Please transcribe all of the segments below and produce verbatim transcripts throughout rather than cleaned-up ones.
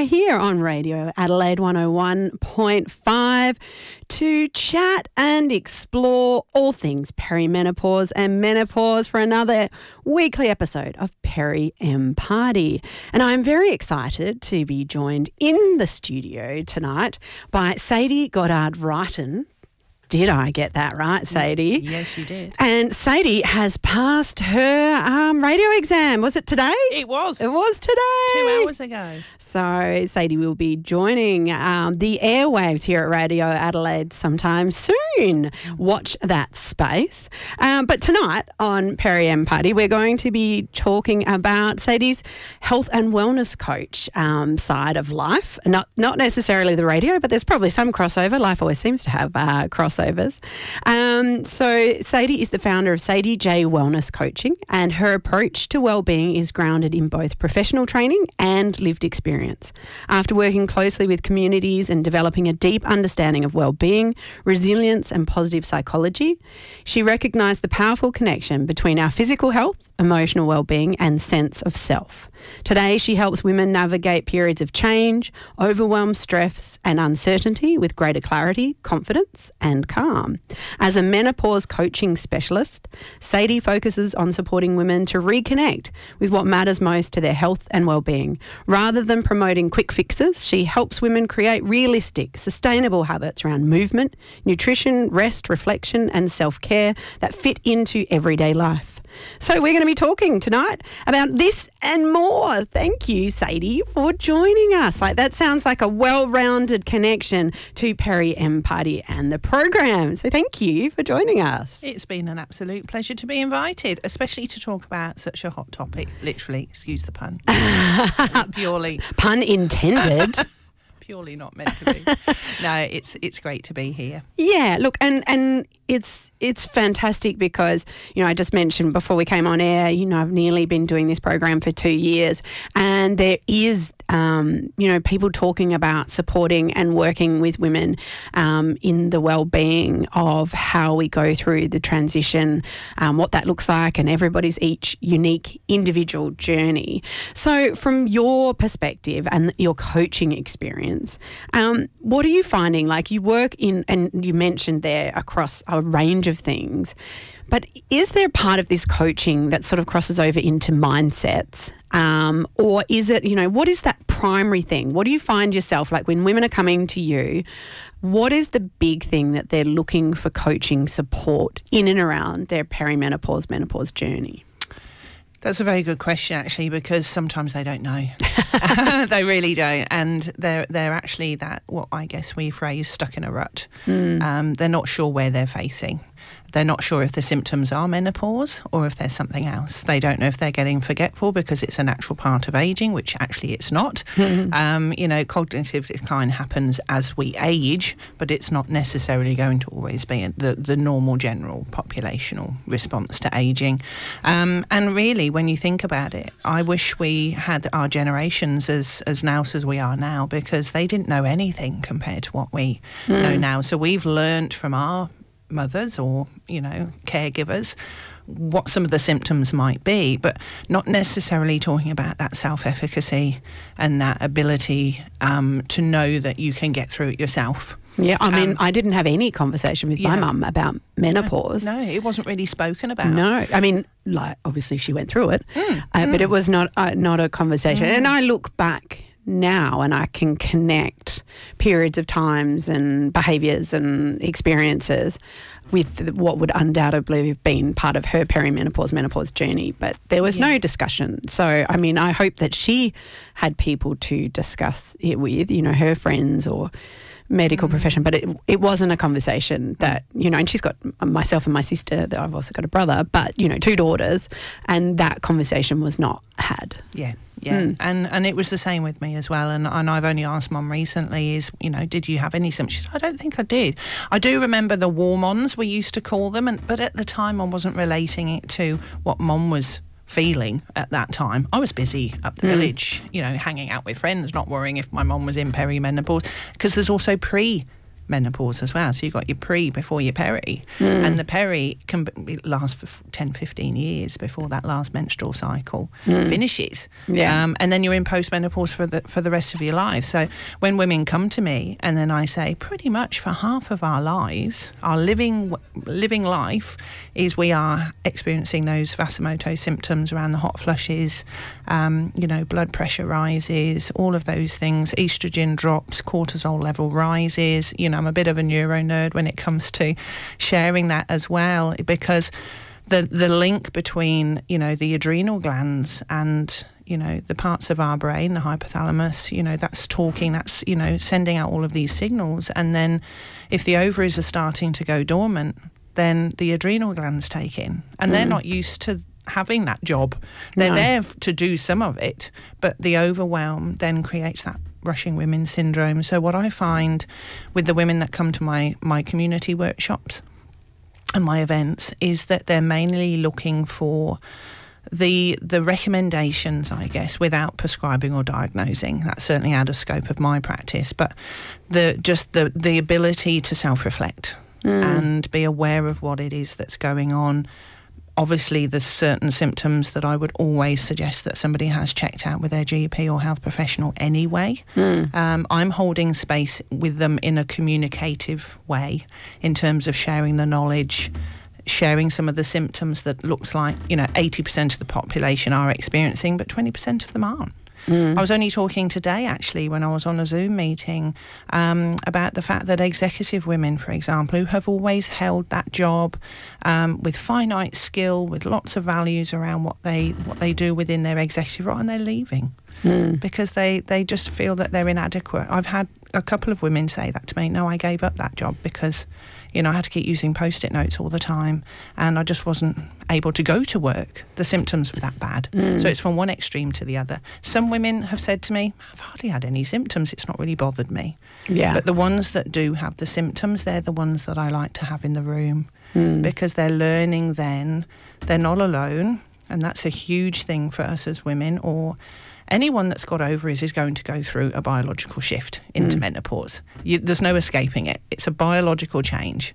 are here on Radio Adelaide one oh one point five to chat and explore all things perimenopause and menopause for another weekly episode of Peri M Party. And I'm very excited to be joined in the studio tonight by Sadie Goddard-Wrighton. Did I get that right, Sadie? Yes, you did. And Sadie has passed her um, radio exam. Was it today? It was. It was today. Two hours ago. So Sadie will be joining um, the airwaves here at Radio Adelaide sometime soon. Watch that space. Um, but tonight on Peri M Party, we're going to be talking about Sadie's health and wellness coach um, side of life. Not not necessarily the radio, but there's probably some crossover. Life always seems to have uh, crossover. Um, so Sadie is the founder of Sadie J Wellness Coaching, and her approach to wellbeing is grounded in both professional training and lived experience. After working closely with communities and developing a deep understanding of wellbeing, resilience and positive psychology, she recognised the powerful connection between our physical health, emotional wellbeing and sense of self. Today, she helps women navigate periods of change, overwhelm, stress and uncertainty with greater clarity, confidence and calm. As a menopause coaching specialist, Sadie focuses on supporting women to reconnect with what matters most to their health and wellbeing. Rather than promoting quick fixes, she helps women create realistic, sustainable habits around movement, nutrition, rest, reflection and self-care that fit into everyday life. So we're going to be talking tonight about this and more. Thank you, Sadie, for joining us. Like that sounds like a well-rounded connection to Peri M Party and the program. So thank you for joining us. It's been an absolute pleasure to be invited, especially to talk about such a hot topic. Literally, excuse the pun. Purely. Pun intended. Purely not meant to be. No, it's it's great to be here. Yeah, look, and and it's it's fantastic because, you know, I just mentioned before we came on air, you know, I've nearly been doing this program for two years and there is, um, you know, people talking about supporting and working with women um, in the well-being of how we go through the transition, um, what that looks like, and everybody's each unique individual journey. So from your perspective and your coaching experience, um, what are you finding? Like you work in, and you mentioned there across a range of things, but is there part of this coaching that sort of crosses over into mindsets? Um, or is it, you know, what is that primary thing? What do you find yourself, like when women are coming to you, what is the big thing that they're looking for coaching support in and around their perimenopause, menopause journey? That's a very good question, actually, because sometimes they don't know. They really don't. And they're they're actually that, what I guess we phrase, stuck in a rut. Mm. Um, they're not sure where they're facing. They're not sure if the symptoms are menopause or if there's something else. They don't know if they're getting forgetful because it's a natural part of ageing, which actually it's not. Mm-hmm. Um, you know, cognitive decline happens as we age, but it's not necessarily going to always be the, the normal general populational response to ageing. Um, and really, when you think about it, I wish we had our generations as, as nous as we are now, because they didn't know anything compared to what we mm. know now. So we've learnt from our mothers or, you know, caregivers what some of the symptoms might be, but not necessarily talking about that self-efficacy and that ability um, to know that you can get through it yourself. Yeah, I mean, um, I didn't have any conversation with yeah. my mum about menopause. No, no, it wasn't really spoken about. No, I mean, like, obviously she went through it, mm, uh, mm. but it was not uh, not a conversation. Mm. And I look back now and I can connect periods of times and behaviours and experiences with what would undoubtedly have been part of her perimenopause, menopause journey. But there was yeah. no discussion. So, I mean, I hope that she had people to discuss it with, you know, her friends or medical mm. profession, but it it wasn't a conversation that, you know, and she's got myself and my sister, I've also got a brother, but, you know, two daughters, and that conversation was not had. Yeah. Yeah, mm. and and it was the same with me as well. And, and I've only asked Mum recently is, you know, did you have any symptoms? She said, I don't think I did. I do remember the warm-ons, we used to call them, and but at the time I wasn't relating it to what Mum was feeling at that time. I was busy up the mm. village, you know, hanging out with friends, not worrying if my mum was in perimenopause, because there's also pre menopause as well. So you've got your pre before your peri. Mm. And the peri can be, last for ten, fifteen years before that last menstrual cycle mm. finishes. Yeah. Um, and then you're in postmenopause for the, for the rest of your life. So when women come to me and then I say pretty much for half of our lives, our living living life is we are experiencing those Hashimoto symptoms around the hot flushes, um, you know, blood pressure rises, all of those things, estrogen drops, cortisol level rises. You know, I'm a bit of a neuro nerd when it comes to sharing that as well, because the the link between, you know, the adrenal glands and, you know, the parts of our brain, the hypothalamus, you know, that's talking, that's, you know, sending out all of these signals. And then if the ovaries are starting to go dormant, then the adrenal glands take in, and mm. they're not used to having that job. They're no. there to do some of it, but the overwhelm then creates that rushing women syndrome. So what I find with the women that come to my, my community workshops and my events is that they're mainly looking for the the recommendations, I guess, without prescribing or diagnosing. That's certainly out of scope of my practice, but the just the, the ability to self-reflect mm. and be aware of what it is that's going on. Obviously, there's certain symptoms that I would always suggest that somebody has checked out with their G P or health professional anyway. Mm. Um, I'm holding space with them in a communicative way in terms of sharing the knowledge, sharing some of the symptoms that looks like, you know, eighty percent of the population are experiencing, but twenty percent of them aren't. Mm. I was only talking today, actually, when I was on a Zoom meeting um, about the fact that executive women, for example, who have always held that job um, with finite skill, with lots of values around what they what they do within their executive role, and they're leaving mm. because they, they just feel that they're inadequate. I've had a couple of women say that to me. No, I gave up that job because, you know, I had to keep using Post-it notes all the time and I just wasn't able to go to work. The symptoms were that bad. Mm. So it's from one extreme to the other. Some women have said to me, I've hardly had any symptoms. It's not really bothered me. Yeah. But the ones that do have the symptoms, they're the ones that I like to have in the room mm. because they're learning then they're not alone. And that's a huge thing for us as women, or anyone that's got ovaries is going to go through a biological shift into mm. menopause. You, there's no escaping it. It's a biological change.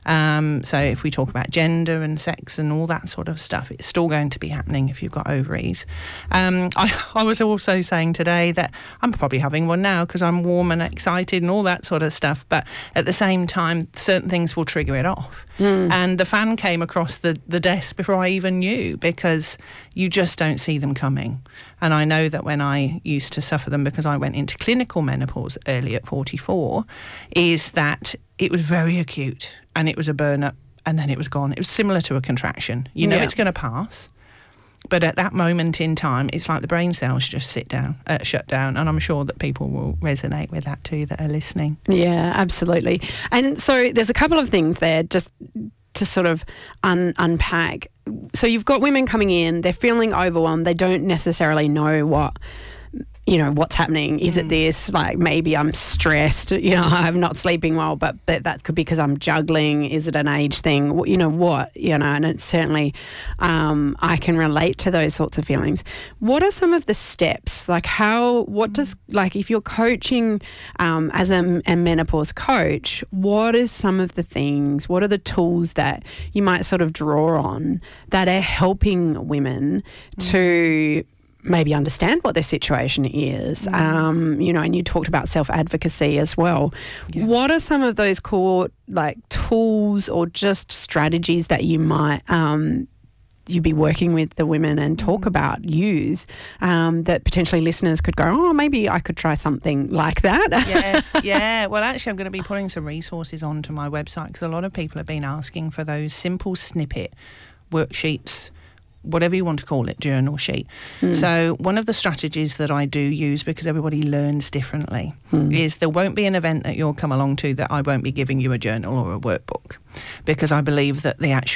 Um, so if we talk about gender and sex and all that sort of stuff, it's still going to be happening if you've got ovaries. Um, I, I was also saying today that I'm probably having one now because I'm warm and excited and all that sort of stuff. But at the same time, certain things will trigger it off. Mm. And the fan came across the, the desk before I even knew, because you just don't see them coming. And I know that when I used to suffer them, because I went into clinical menopause early at forty-four, is that it was very acute and it was a burn-up and then it was gone. It was similar to a contraction. You know yeah. it's going to pass. But at that moment in time, it's like the brain cells just sit down, uh, shut down. And I'm sure that people will resonate with that too that are listening. Yeah, absolutely. And so there's a couple of things there just to sort of un- unpack. So you've got women coming in, they're feeling overwhelmed, they don't necessarily know what, you know, what's happening. Is mm. it this? Like, maybe I'm stressed, you know, I'm not sleeping well, but, but that could be because I'm juggling. Is it an age thing? You know what? You know, and it's certainly, um, I can relate to those sorts of feelings. What are some of the steps? Like how, what does, like if you're coaching um, as a, a menopause coach, what is some of the things, what are the tools that you might sort of draw on that are helping women mm. to maybe understand what their situation is, mm. um, you know, and you talked about self-advocacy as well. Yeah. What are some of those core, like, tools or just strategies that you might, um, you'd be working with the women and talk mm. about, use, um, that potentially listeners could go, oh, maybe I could try something like that? Yes, yeah. Well, actually, I'm going to be putting some resources onto my website because a lot of people have been asking for those simple snippet worksheets, whatever you want to call it, journal sheet. Mm. So one of the strategies that I do use, because everybody learns differently, mm. is there won't be an event that you'll come along to that I won't be giving you a journal or a workbook, because I believe that the actual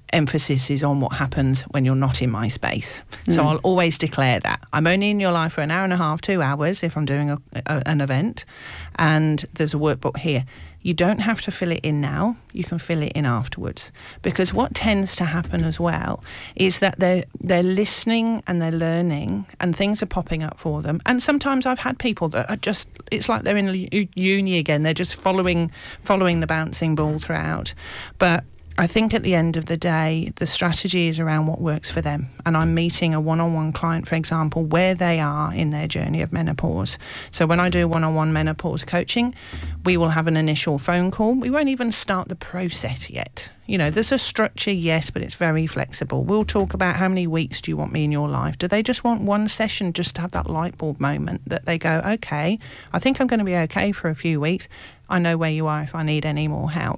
emphasis is on what happens when you're not in my space. Mm. So I'll always declare that. I'm only in your life for an hour and a half, two hours if I'm doing a, a, an event, and there's a workbook here. You don't have to fill it in now. You can fill it in afterwards. Because what tends to happen as well is that they're, they're listening and they're learning and things are popping up for them. And sometimes I've had people that are just, it's like they're in uni again. They're just following, following the bouncing ball throughout. But I think at the end of the day, the strategy is around what works for them. And I'm meeting a one-on-one client, for example, where they are in their journey of menopause. So when I do one-on-one menopause coaching, we will have an initial phone call. We won't even start the process yet. You know, there's a structure, yes, but it's very flexible. We'll talk about how many weeks do you want me in your life? Do they just want one session just to have that light bulb moment that they go, okay, I think I'm going to be okay for a few weeks. I know where you are if I need any more help.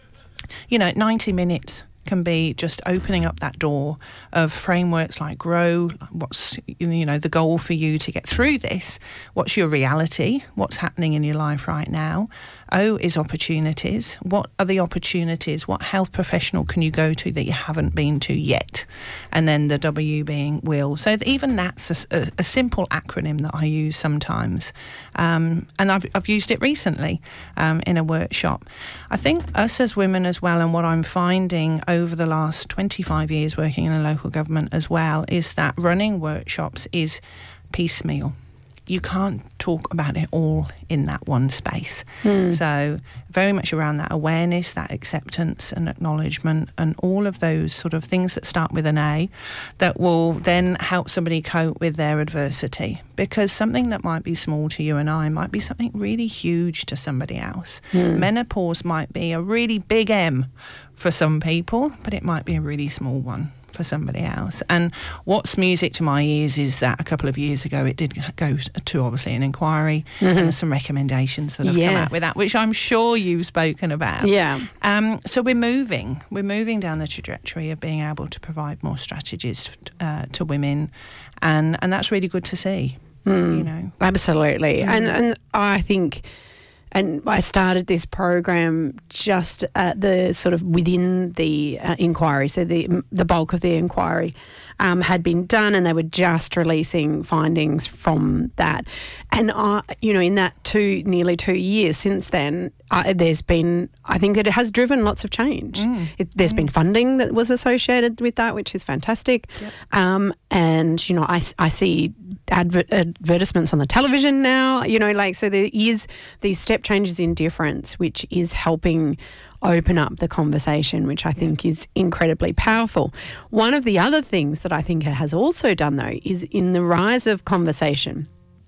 You know, ninety minutes can be just opening up that door of frameworks like GROW. What's, you know, the goal for you to get through this? What's your reality? What's happening in your life right now? O is opportunities. What are the opportunities? What health professional can you go to that you haven't been to yet? And then the W being will. So even that's a, a, a simple acronym that I use sometimes. Um, and I've, I've used it recently um, in a workshop. I think us as women as well, and what I'm finding over the last twenty-five years working in a local government as well, is that running workshops is piecemeal. You can't talk about it all in that one space. Mm. So very much around that awareness, that acceptance and acknowledgement, and all of those sort of things that start with an A that will then help somebody cope with their adversity. Because something that might be small to you and I might be something really huge to somebody else. Mm. Menopause might be a really big M for some people, but it might be a really small one for somebody else. And what's music to my ears is that a couple of years ago it did go to obviously an inquiry, mm-hmm. and there's some recommendations that have yes. come out with that, which I'm sure you've spoken about. Yeah. Um, so we're moving. We're moving down the trajectory of being able to provide more strategies uh, to women, and, and that's really good to see. Mm. You know, absolutely. Mm. And and I think. And I started this program just at the sort of within the uh, inquiry. So the the bulk of the inquiry um, had been done, and they were just releasing findings from that. And I, you know, in that two nearly two years since then, I, there's been, I think that it has driven lots of change. Mm. It, there's mm. been funding that was associated with that, which is fantastic. Yep. Um, and you know, I I see adver- advertisements on the television now. You know, like so there is these step changes in difference, which is helping open up the conversation, which I think is incredibly powerful. One of the other things that I think it has also done, though, is in the rise of conversation.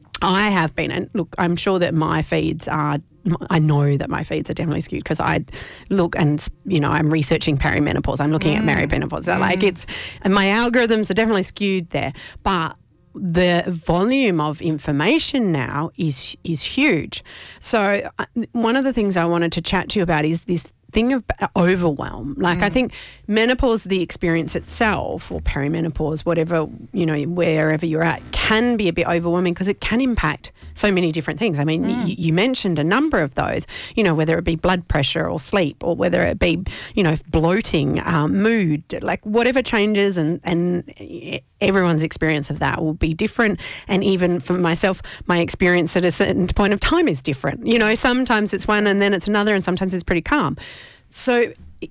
I have been, and look, I'm sure that my feeds are, I know that my feeds are definitely skewed because I look and, you know, I'm researching perimenopause, I'm looking mm. at perimenopause. Mm. Like it's, and my algorithms are definitely skewed there. But the volume of information now is is huge. So uh, one of the things I wanted to chat to you about is this thing of overwhelm. Like mm. I think menopause, the experience itself, or perimenopause, whatever, you know, wherever you're at, can be a bit overwhelming because it can impact so many different things. I mean, mm. y- you mentioned a number of those, you know, whether it be blood pressure or sleep, or whether it be, you know, bloating, um, mood, like whatever changes, and, and everyone's experience of that will be different. And even for myself, my experience at a certain point of time is different. You know, sometimes it's one and then it's another, and sometimes it's pretty calm. So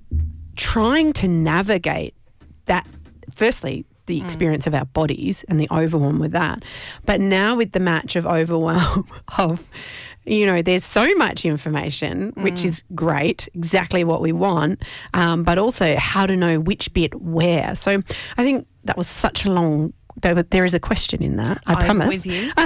trying to navigate that, firstly, the experience mm. of our bodies and the overwhelm with that. But now with the match of overwhelm of, you know, there's so much information, mm. which is great, exactly what we want, um, but also how to know which bit where. So I think that was such a long, there, there is a question in that, I I'm promise. with you.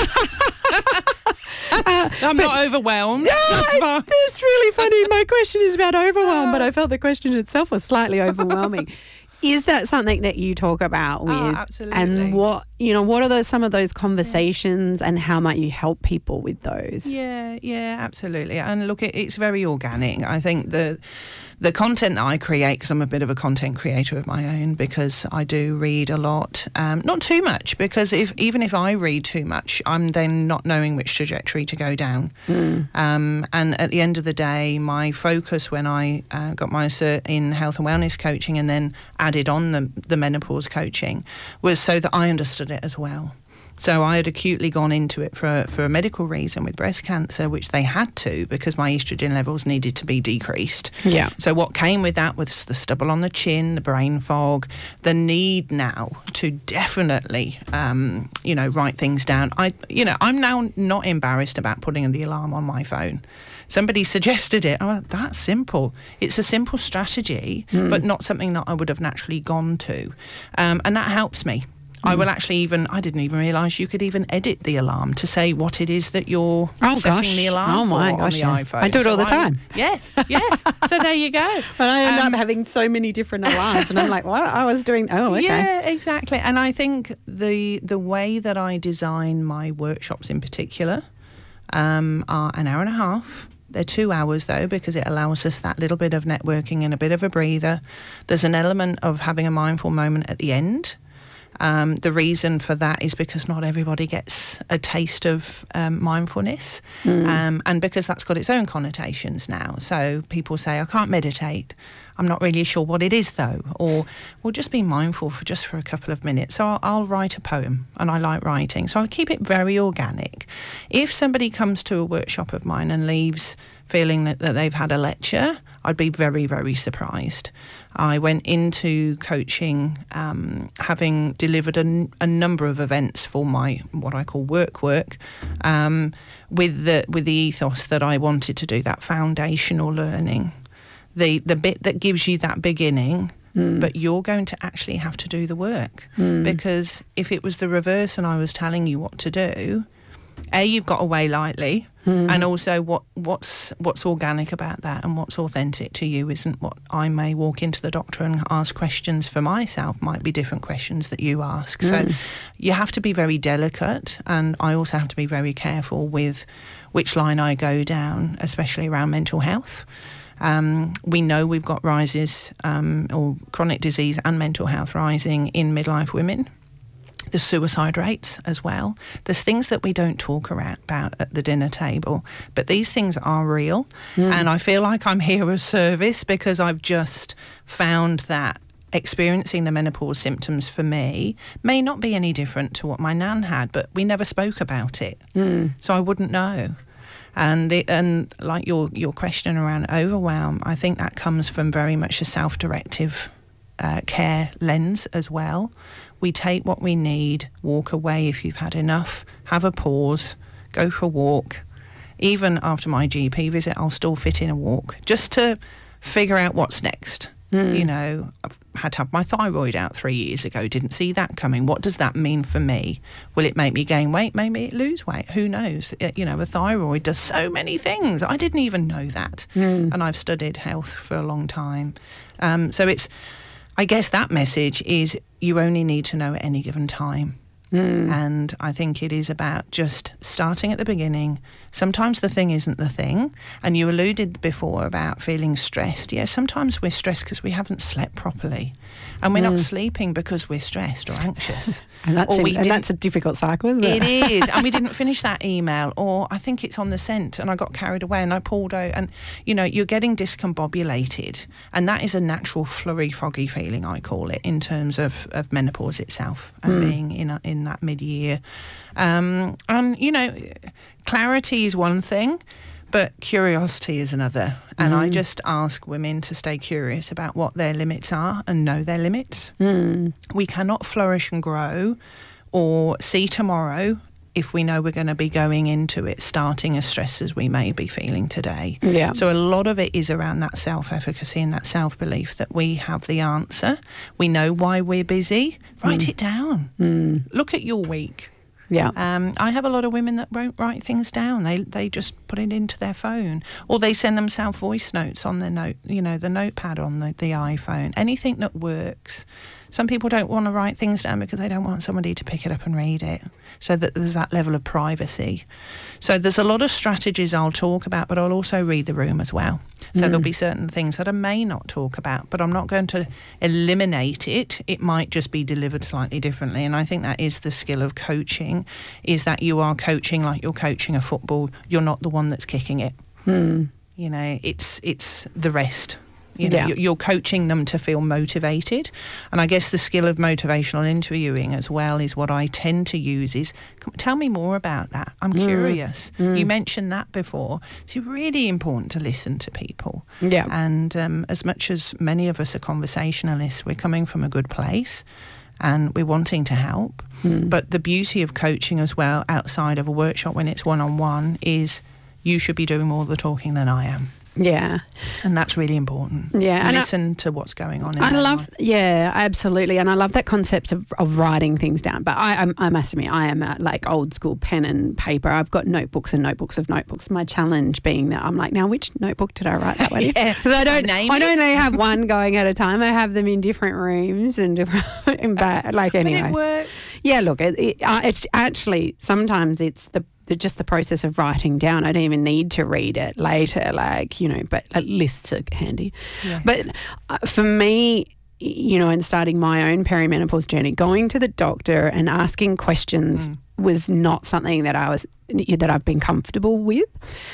Uh, I'm but, not overwhelmed. No, it's really funny. My question is about overwhelm, but I felt the question itself was slightly overwhelming. Is that something that you talk about with? Oh, absolutely. And what you know, what are those some of those conversations and how might you help people with those? Yeah, yeah, absolutely. And look, it, it's very organic. I think the the content that I create, because I'm a bit of a content creator of my own, because I do read a lot, um, not too much, because if even if I read too much, I'm then not knowing which trajectory to go down. Mm. Um, and at the end of the day, my focus when I uh, got my cert in health and wellness coaching and then added on the, the menopause coaching was so that I understood it as well. So I had acutely gone into it for a, for a medical reason with breast cancer, which they had to because my estrogen levels needed to be decreased. Yeah. So what came with that was the stubble on the chin, the brain fog, the need now to definitely, um, you know, write things down. I, you know, I'm now not embarrassed about putting the alarm on my phone. Somebody suggested it. Oh, that's simple. It's a simple strategy, mm. but not something that I would have naturally gone to. Um, and that helps me. I will actually even, I didn't even realise you could even edit the alarm to say what it is that you're oh, setting gosh. the alarm oh, my for gosh, on the yes. iPhone. I do it so all the I'm, time. Yes, yes. So there you go. But I end Um, up having so many different alarms and I'm like, what? I was doing, oh, okay. Yeah, exactly. And I think the the way that I design my workshops in particular um, are an hour and a half. They're two hours though, because it allows us that little bit of networking and a bit of a breather. There's an element of having a mindful moment at the end. Um, the reason for that is because not everybody gets a taste of um, mindfulness, mm. um, and because that's got its own connotations now. So people say, I can't meditate. I'm not really sure what it is though, or well, just be mindful for just for a couple of minutes. So I'll, I'll write a poem, and I like writing, so I keep it very organic. If somebody comes to a workshop of mine and leaves feeling that, that they've had a lecture, I'd be very, very surprised. I went into coaching um, having delivered a, a number of events for my what I call work work um, with the with the ethos that I wanted to do that foundational learning, the the bit that gives you that beginning, mm. but you're going to actually have to do the work mm. because if it was the reverse and I was telling you what to do, A, you've got away lightly. Mm. And also what, what's what's organic about that and what's authentic to you isn't what I may walk into the doctor and ask questions for myself, might be different questions that you ask. Mm. So you have to be very delicate, and I also have to be very careful with which line I go down, especially around mental health. Um, we know we've got rises um, or chronic disease and mental health rising in midlife women. The suicide rates as well. There's things that we don't talk around, about at the dinner table, but these things are real. Mm. And I feel like I'm here as service because I've just found that experiencing the menopause symptoms for me may not be any different to what my nan had, but we never spoke about it. Mm. So I wouldn't know. And the, and like your, your question around overwhelm, I think that comes from very much a self-directive uh, care lens as well. We take what we need, walk away if you've had enough, have a pause, go for a walk. Even after my G P visit, I'll still fit in a walk just to figure out what's next. Mm. You know, I've had to have my thyroid out three years ago, didn't see that coming. What does that mean for me? Will it make me gain weight? Maybe it lose weight? Who knows? It, you know, the thyroid does so many things. I didn't even know that. Mm. And I've studied health for a long time. Um, so it's... I guess that message is you only need to know at any given time. Mm. And I think it is about just starting at the beginning. Sometimes the thing isn't the thing. And you alluded before about feeling stressed. Yeah, sometimes we're stressed because we haven't slept properly. And we're mm. not sleeping because we're stressed or anxious. And that's, or a, and that's a difficult cycle, isn't it? It is. And we didn't finish that email, or I think it's on the scent and I got carried away and I pulled out. And, you know, you're getting discombobulated. And that is a natural flurry, foggy feeling, I call it, in terms of, of menopause itself and mm. being in, a, in that mid-year. Um, and, you know, clarity is one thing, but curiosity is another. And mm. I just ask women to stay curious about what their limits are and know their limits. Mm. We cannot flourish and grow or see tomorrow if we know we're going to be going into it starting as stressed as we may be feeling today. Yeah. So a lot of it is around that self-efficacy and that self-belief that we have the answer. We know why we're busy. Write mm. it down. Mm. Look at your week. Yeah. Um, I have a lot of women that won't write things down. They they just put it into their phone, or they send themselves voice notes on their note, you know, the notepad on the, the iPhone. Anything that works. Some people don't want to write things down because they don't want somebody to pick it up and read it, so that there's that level of privacy. So there's a lot of strategies I'll talk about, but I'll also read the room as well. So mm. there'll be certain things that I may not talk about, but I'm not going to eliminate it. It might just be delivered slightly differently. And I think that is the skill of coaching, is that you are coaching like you're coaching a football. You're not the one that's kicking it. Mm. You know, it's it's the rest. You know, Yeah. you're coaching them to feel motivated. And I guess the skill of motivational interviewing as well is what I tend to use is, "Come- tell me more about that. I'm curious. Mm. You mentioned that before. It's really important to listen to people. Yeah. And um, as much as many of us are conversationalists, we're coming from a good place and we're wanting to help. Mm. But the beauty of coaching as well, outside of a workshop when it's one-on-one, is you should be doing more of the talking than I am. Yeah. And that's really important. Yeah, and I- Listen to what's going on in I their love, life. yeah, absolutely, and I love that concept of, of writing things down. But I, I'm, I must admit, I am a, like old school pen and paper. I've got notebooks and notebooks of notebooks. My challenge being that I'm like, now which notebook did I write that one? Yeah. Because I don't, Name I don't it. only have one going at a time. I have them in different rooms and different, in ba- like anyway. But it works. Yeah, look, it, it, uh, it's actually sometimes it's the, the just the process of writing down. I don't even need to read it later, like, you know, but uh, lists are handy. Yes. But uh, for me, you know, in starting my own perimenopause journey, going to the doctor and asking questions Mm. was not something that I was that I've been comfortable with,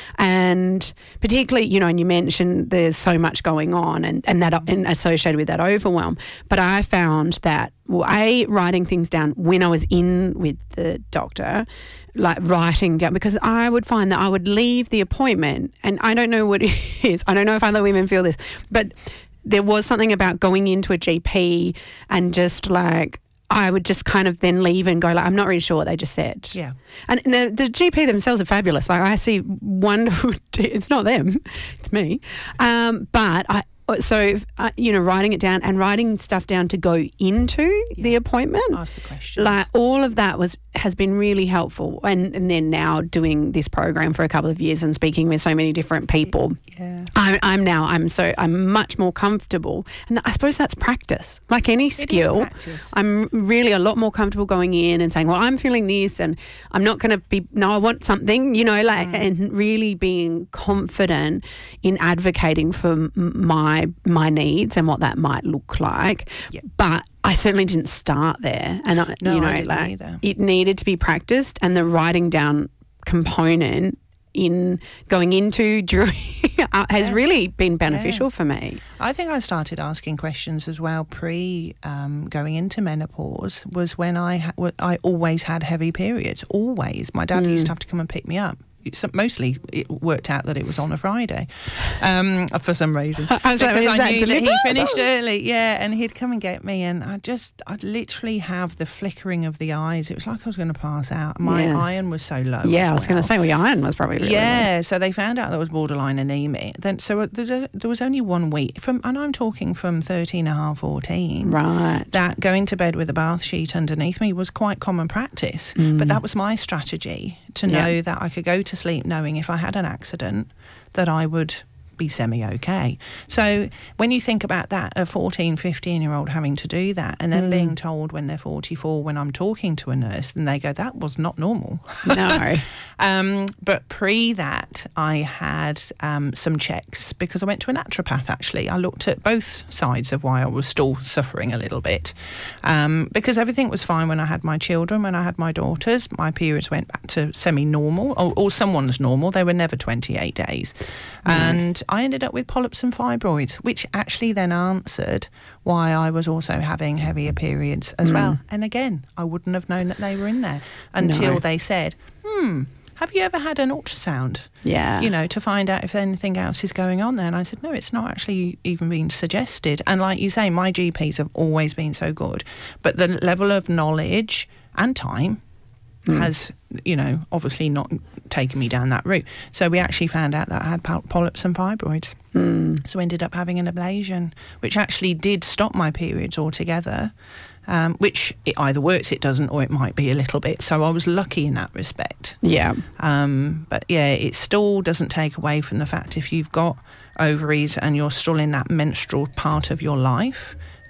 and particularly, you know, and you mentioned there's so much going on and and that and associated with that overwhelm. But I found that well, a writing things down when I was in with the doctor, like writing down, because I would find that I would leave the appointment, and I don't know what it is. I don't know if other women feel this, but there was something about going into a G P and just like, I would just kind of then leave and go like, I'm not really sure what they just said. Yeah. And the, the G P themselves are fabulous. Like I see wonderful, it's not them, it's me. Um, but I, so, uh, you know, writing it down and writing stuff down to go into Yeah. the appointment. Ask the questions. Like all of that was has been really helpful, and, and then now doing this program for a couple of years and speaking with so many different people, yeah. I'm, I'm now I'm so I'm much more comfortable, and I suppose that's practice. Like any skill, practice. I'm really a lot more comfortable going in and saying, well, I'm feeling this, and I'm not going to be. No, I want something, you know, like, Mm. and really being confident in advocating for m- my my needs and what that might look like. Yep. But I certainly didn't start there, and I, No, you know, I didn't like either. it needed to be practiced, and the writing down component in going into during has Yeah. really been beneficial for me. I think I started asking questions as well pre um, going into menopause was when I ha- w- I always had heavy periods. Always. My dad Mm. used to have to come and pick me up. It's, mostly it worked out that it was on a Friday um, for some reason. I was like, Because is I that knew that he deliberate? finished early, yeah, and he'd come and get me, and I just, I'd literally have the flickering of the eyes. It was like I was going to pass out. My Yeah. iron was so low. Yeah, as I was going well. to say, well, your iron was probably really Yeah, so they found out that was borderline anemic. Then, so there there was only one week from, and I'm talking from thirteen and a half, fourteen. low. Right. That going to bed with a bath sheet underneath me was quite common practice. Mm. But that was my strategy to Yeah. know that I could go to sleep knowing if I had an accident that I would be semi-okay. So when you think about that, a fourteen, fifteen-year-old having to do that and then Mm. being told when they're forty-four, when I'm talking to a nurse, and they go, that was not normal. No. Um, but pre that, I had um, some checks because I went to a naturopath, actually. I looked at both sides of why I was still suffering a little bit. Um, because everything was fine when I had my children. When I had my daughters, my periods went back to semi-normal, or, or someone's normal. They were never twenty-eight days. Mm. And I ended up with polyps and fibroids, which actually then answered why I was also having heavier periods as Mm. well. And again, I wouldn't have known that they were in there until No. they said, hmm, have you ever had an ultrasound? Yeah. You know, to find out if anything else is going on there. And I said, no, it's not actually even been suggested. And like you say, my G Ps have always been so good. But the level of knowledge and time Mm. has, you know, obviously not taken me down that route. So we actually found out that I had poly- polyps and fibroids. Mm. So I ended up having an ablation, which actually did stop my periods altogether, um, which it either works, it doesn't, or it might be a little bit. So I was lucky in that respect. Yeah. Um, but yeah, it still doesn't take away from the fact if you've got ovaries and you're still in that menstrual part of your life,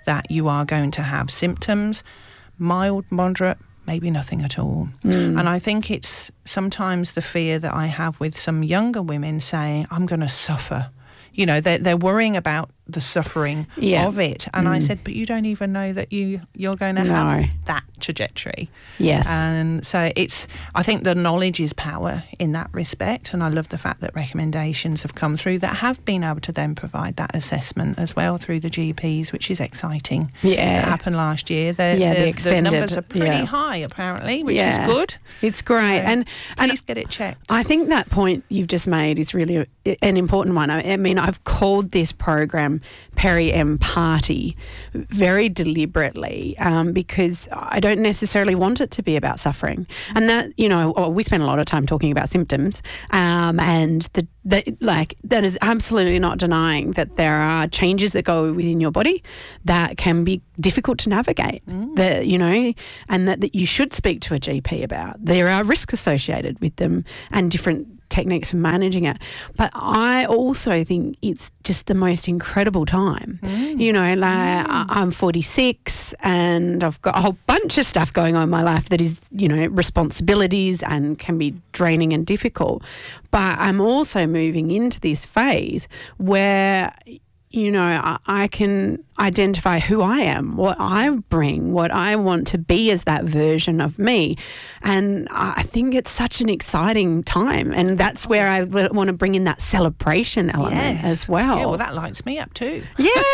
that you are going to have symptoms, mild, moderate, maybe nothing at all. Mm. And I think it's sometimes the fear that I have with some younger women saying, I'm going to suffer. You know, they're, they're worrying about the suffering yeah. of it. And mm. I said, but you don't even know that you, you're going to no. have that trajectory. Yes. And so it's, I think the knowledge is power in that respect. And I love the fact that recommendations have come through that have been able to then provide that assessment as well through the G Ps, which is exciting. Yeah. That happened last year. The, yeah, the, the extended. The numbers are pretty yeah. high, apparently, which yeah. is good. It's great. So and please and get it checked. I think that point you've just made is really a, an important one. I mean, I've called this program Peri-M Party very deliberately um, because I don't necessarily want it to be about suffering. And that, you know, we spend a lot of time talking about symptoms um, and the, the like that is absolutely not denying that there are changes that go within your body that can be difficult to navigate, mm. that, you know, and that, that you should speak to a G P about. There are risks associated with them and different techniques for managing it. But I also think it's just the most incredible time. Mm. You know, like mm. I'm forty-six and I've got a whole bunch of stuff going on in my life that is, you know, responsibilities and can be draining and difficult. But I'm also moving into this phase where, you know, I, I can identify who I am, what I bring, what I want to be as that version of me. And I think it's such an exciting time. And that's where I want to bring in that celebration element yes. as well. Yeah, well, that lights me up too.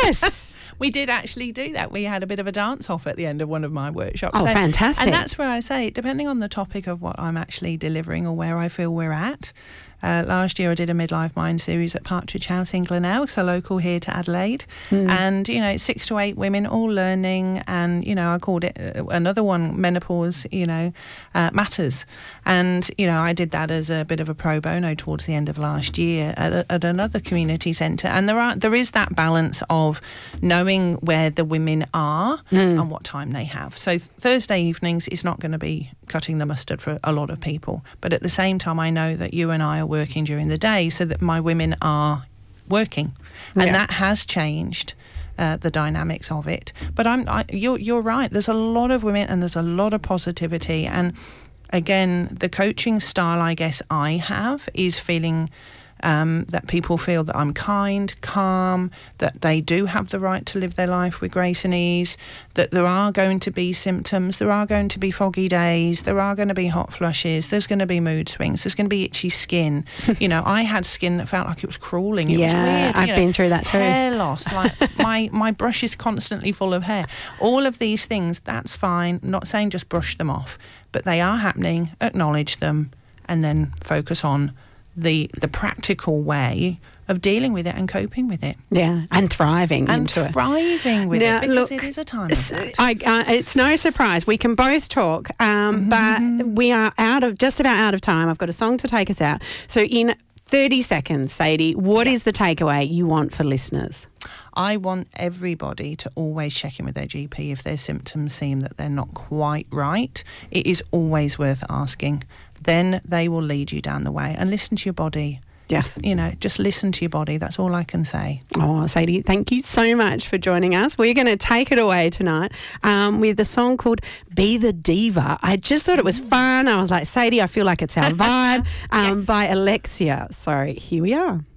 Yes. We did actually do that. We had a bit of a dance off at the end of one of my workshops. Oh, so, fantastic. And that's where I say, depending on the topic of what I'm actually delivering or where I feel we're at, Uh, last year I did a Midlife Mind series at Partridge House in Glenelg, so local here to Adelaide. Mm. And, you know, it's six to eight women all learning, and, you know, I called it uh, another one, Menopause, you know, uh, Matters. And, you know, I did that as a bit of a pro bono towards the end of last year at, a, at another community centre. And there are there is that balance of knowing where the women are mm. and what time they have. So th- Thursday evenings is not going to be cutting the mustard for a lot of people. But at the same time, I know that you and I are working during the day so that my women are working. And yeah. that has changed uh, the dynamics of it. But I'm, I, you're, you're right. There's a lot of women and there's a lot of positivity. And again, the coaching style I guess I have is feeling Um, that people feel that I'm kind, calm, that they do have the right to live their life with grace and ease, that there are going to be symptoms, there are going to be foggy days, there are going to be hot flushes, there's going to be mood swings, there's going to be itchy skin. You know, I had skin that felt like it was crawling. It yeah, was weird. I've you know, been through that too. Hair loss, like my, my brush is constantly full of hair. All of these things, that's fine. I'm not saying just brush them off, but they are happening, acknowledge them, and then focus on the the practical way of dealing with it and coping with it. Yeah, and thriving and into thriving it. with now, it because look, it is a time of that. I, uh, it's no surprise. We can both talk, um, Mm-hmm. but we are out of just about out of time. I've got a song to take us out. So in thirty seconds, Sadie, what yeah. is the takeaway you want for listeners? I want everybody to always check in with their G P if their symptoms seem that they're not quite right. It is always worth asking. Then they will lead you down the way, and listen to your body. Yes. You know, just listen to your body. That's all I can say. Oh, Sadie, thank you so much for joining us. We're going to take it away tonight um, with a song called Be the Diva. I just thought it was fun. I was like, Sadie, I feel like it's our vibe um, yes. by Alexia. So here we are.